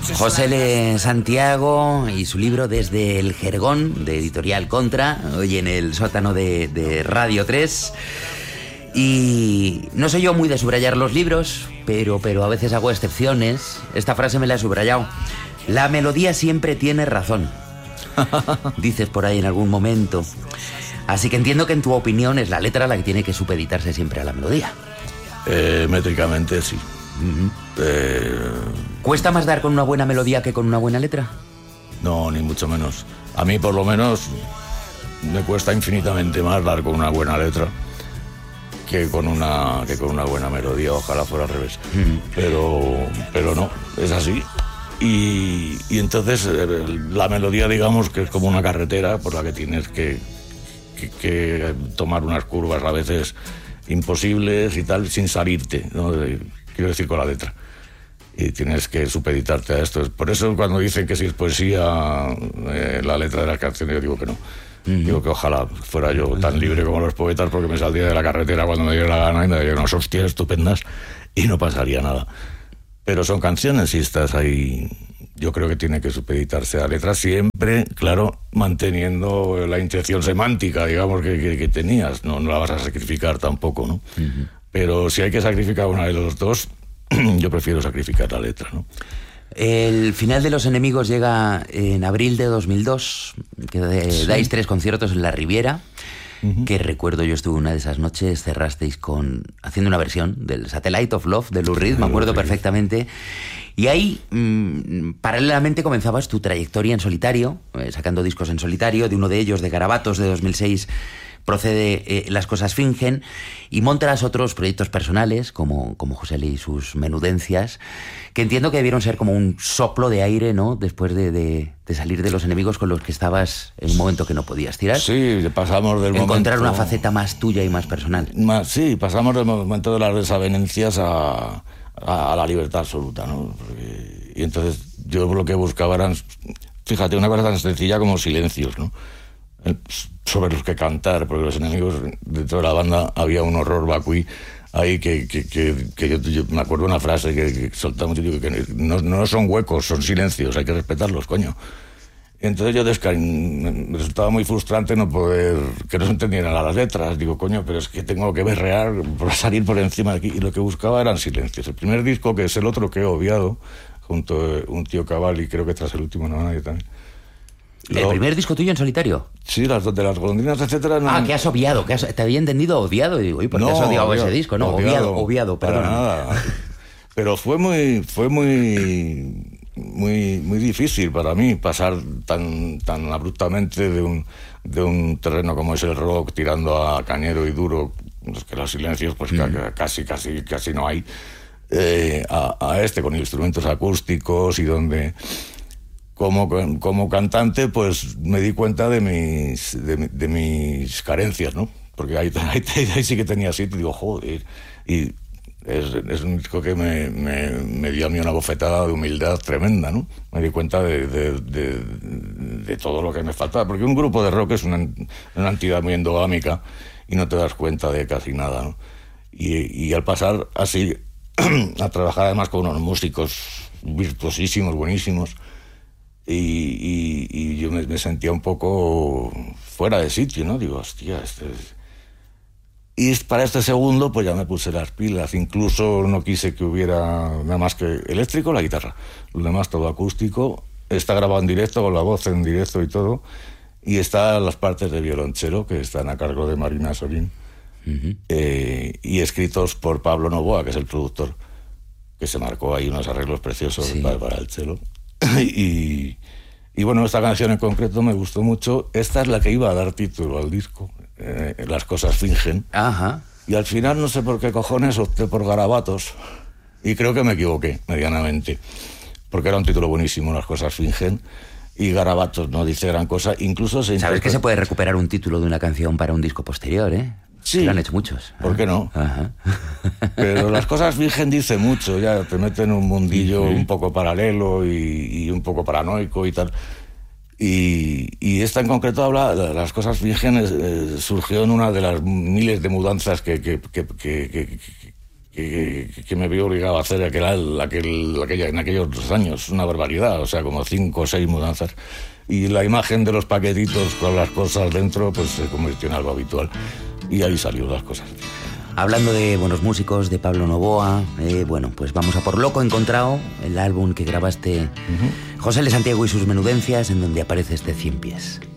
José L. Santiago y su libro Desde el Jergón, de Editorial Contra, hoy en el sótano de Radio 3. Y no soy yo muy de subrayar los libros, pero a veces hago excepciones. Esta frase me la he subrayado. La melodía siempre tiene razón. Dices por ahí en algún momento. Así que entiendo que en tu opinión es la letra la que tiene que supeditarse siempre a la melodía. Métricamente sí. ¿Cuesta más dar con una buena melodía que con una buena letra? No, ni mucho menos. A mí por lo menos me cuesta infinitamente más dar con una buena letra que con una buena melodía. Ojalá fuera al revés. Pero no, es así. Y entonces la melodía, digamos que es como una carretera por la que tienes que tomar unas curvas a veces imposibles y tal, sin salirte, ¿no? Quiero decir, con la letra. Y tienes que supeditarte a esto. Por eso cuando dicen que si es poesía la letra de las canciones, yo digo que no. Digo que ojalá fuera yo tan libre como los poetas, porque me saldría de la carretera cuando me diera la gana y me daría unas hostias estupendas y no pasaría nada. Pero son canciones y estás ahí. Yo creo que tiene que supeditarse a la letra siempre, claro, manteniendo la intención semántica, digamos, que tenías. No la vas a sacrificar tampoco, ¿no? Pero si hay que sacrificar una de los dos, yo prefiero sacrificar la letra, ¿no? El final de Los Enemigos llega en abril de 2002, que dais 3 conciertos en la Riviera, que recuerdo yo estuve una de esas noches, cerrasteis haciendo una versión del Satellite of Love de Lou Reed, me acuerdo perfectamente, y ahí paralelamente comenzabas tu trayectoria en solitario, sacando discos en solitario. De uno de ellos, de Garabatos, de 2006, procede Las cosas fingen, y montas otros proyectos personales como José L. y sus menudencias, que entiendo que debieron ser como un soplo de aire, ¿no? Después de salir de Los Enemigos, con los que estabas en un momento que no podías tirar. Sí, pasamos del momento... Encontrar una faceta más tuya y más personal. Sí, pasamos del momento de las desavenencias a la libertad absoluta, ¿no? Y entonces yo lo que buscaba eran, fíjate, una cosa tan sencilla como silencios, ¿no? Sobre los que cantar, porque Los Enemigos, dentro de la banda había un horror vacuí ahí que yo me acuerdo una frase que soltaba mucho, digo, que no son huecos, son silencios, hay que respetarlos, coño. Entonces me resultaba muy frustrante no poder, que no se entendieran las letras. Digo, coño, pero es que tengo que berrear para salir por encima de aquí. Y lo que buscaba eran silencios. El primer disco, que es el otro que he obviado, junto a un tío Cabal, y creo que tras el último no nadie también. ¿El primer disco tuyo en solitario? Sí, de las golondrinas, etcétera. No... que has obviado, te había entendido odiado. Y digo, ¿y por qué has odiado ese disco? No, obviado, perdón. Para nada. Pero fue muy difícil para mí pasar tan abruptamente de un terreno como es el rock, tirando a cañero y duro, que los silencios pues casi no hay, a este con instrumentos acústicos, y donde como cantante pues me di cuenta de mis carencias, ¿no? Porque ahí sí que tenía sitio y digo, joder, y es un disco que me dio a mí una bofetada de humildad tremenda, ¿no? Me di cuenta de todo lo que me faltaba, porque un grupo de rock es una entidad muy endogámica y no te das cuenta de casi nada, ¿no? Y al pasar así a trabajar además con unos músicos virtuosísimos, buenísimos, y yo me sentía un poco fuera de sitio, ¿no? Digo, hostia, Y para este segundo, pues ya me puse las pilas. Incluso no quise que hubiera nada más que eléctrico, la guitarra. Lo demás todo acústico. Está grabado en directo, con la voz en directo y todo. Y están las partes de violonchelo, que están a cargo de Marina Sorín. Y escritos por Pablo Novoa, que es el productor, que se marcó ahí unos arreglos preciosos, sí, para el cello. Y bueno, esta canción en concreto me gustó mucho. Esta es la que iba a dar título al disco. Las cosas fingen. Ajá. Y al final no sé por qué cojones opté por Garabatos, y creo que me equivoqué medianamente, porque era un título buenísimo, Las cosas fingen, y Garabatos no dice gran cosa. Incluso ¿Sabes que se puede recuperar un título de una canción para un disco posterior, eh? Sí, lo han hecho muchos. ¿Por qué no? Ajá. Pero Las cosas fingen dice mucho, ya te mete en un mundillo un poco paralelo y un poco paranoico y tal. Y esta en concreto habla, Las cosas fingen, surgió en una de las miles de mudanzas que que me vio obligado a hacer en aquellos años, una barbaridad, o sea, como 5 o 6 mudanzas. Y la imagen de los paquetitos con las cosas dentro, pues se convirtió en algo habitual. Y ahí salieron las cosas. Hablando de buenos músicos, de Pablo Novoa, bueno, pues vamos a por Loco Encontrado, el álbum que grabaste José L. Santiago y sus menudencias, en donde aparece este 100 pies.